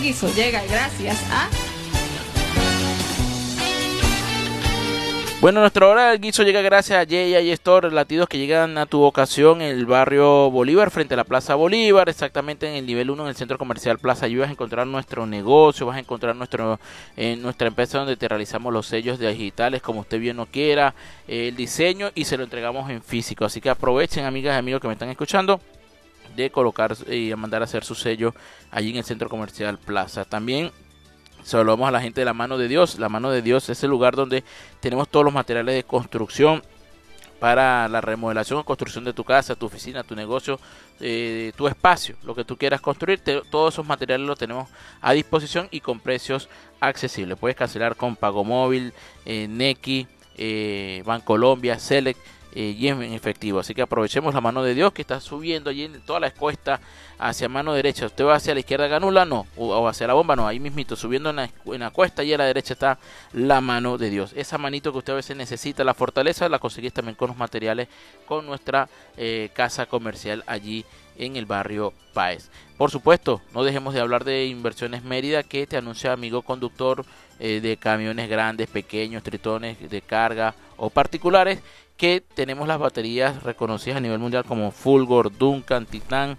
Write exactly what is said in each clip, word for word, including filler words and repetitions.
del guiso llega gracias a... Bueno, nuestra hora del guiso llega gracias a J A Store, latidos que llegan a tu ocasión en el barrio Bolívar, frente a la Plaza Bolívar, exactamente en el nivel uno en el centro comercial Plaza. Allí vas a encontrar nuestro negocio, vas a encontrar nuestro eh, nuestra empresa donde te realizamos los sellos digitales como usted bien lo quiera, eh, el diseño, y se lo entregamos en físico. Así que aprovechen, amigas y amigos que me están escuchando, de colocar y mandar a hacer su sello allí en el centro comercial Plaza. También saludamos a la gente de la Mano de Dios. La Mano de Dios es el lugar donde tenemos todos los materiales de construcción para la remodelación o construcción de tu casa, tu oficina, tu negocio, eh, tu espacio, lo que tú quieras construir. Te, todos esos materiales los tenemos a disposición y con precios accesibles. Puedes cancelar con Pago Móvil, eh, Nequi, eh, Bancolombia, Select, Eh, y en efectivo. Así que aprovechemos la Mano de Dios que está subiendo allí en toda la cuesta hacia mano derecha. Usted va hacia la izquierda, Ganula, no, o, o hacia la bomba, no, ahí mismito, subiendo en la, en la cuesta, y a la derecha está la Mano de Dios. Esa manito que usted a veces necesita, la fortaleza, la conseguís también con los materiales, con nuestra eh, casa comercial allí en el barrio Páez. Por supuesto, no dejemos de hablar de Inversiones Mérida, que te anuncia, amigo conductor eh, de camiones grandes, pequeños, tritones de carga o particulares, que tenemos las baterías reconocidas a nivel mundial como Fulgor, Duncan, Titan,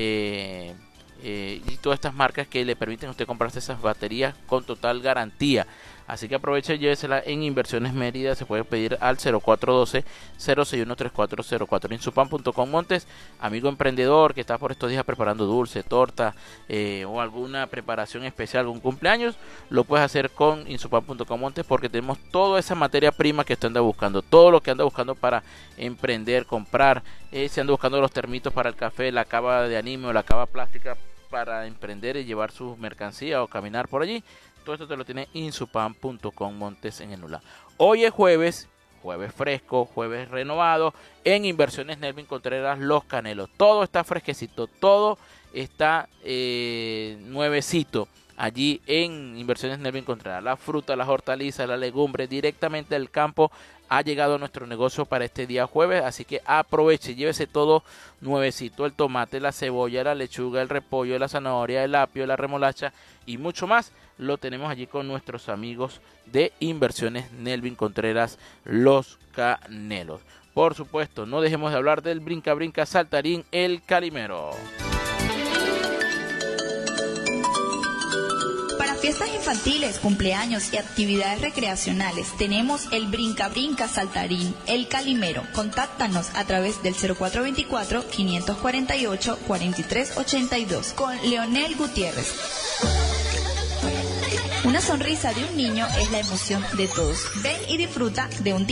eh, eh, y todas estas marcas que le permiten a usted comprarse esas baterías con total garantía. Así que aproveche y llévesela en Inversiones Mérida. Se puede pedir al cero cuatro uno dos, cero seis uno, tres cuatro cero cuatro. Insupan punto com Montes, amigo emprendedor que está por estos días preparando dulce, torta eh, o alguna preparación especial, algún cumpleaños, lo puedes hacer con Insupan punto com Montes, porque tenemos toda esa materia prima que usted anda buscando, todo lo que anda buscando para emprender, comprar, eh, si anda buscando los termitos para el café, la cava de anime o la cava plástica para emprender y llevar sus mercancías o caminar por allí. Todo esto te lo tiene Insupan punto com Montes en el Nula. Hoy es jueves, jueves fresco, jueves renovado, en Inversiones Nelvin Contreras Los Canelos. Todo está fresquecito, todo está eh, nuevecito allí en Inversiones Nelvin Contreras. La fruta, las hortalizas, la legumbre, directamente del campo ha llegado a nuestro negocio para este día jueves, así que aproveche, llévese todo nuevecito, el tomate, la cebolla, la lechuga, el repollo, la zanahoria, el apio, la remolacha y mucho más. Lo tenemos allí con nuestros amigos de Inversiones Nelvin Contreras Los Canelos. Por supuesto, no dejemos de hablar del Brinca Brinca Saltarín El Calimero. Para fiestas infantiles, cumpleaños y actividades recreacionales, tenemos el Brinca Brinca Saltarín El Calimero. Contáctanos a través del cero cuatro dos cuatro, cinco cuatro ocho, cuatro tres ocho dos con Leonel Gutiérrez. Una sonrisa de un niño es la emoción de todos. Ven y disfruta de un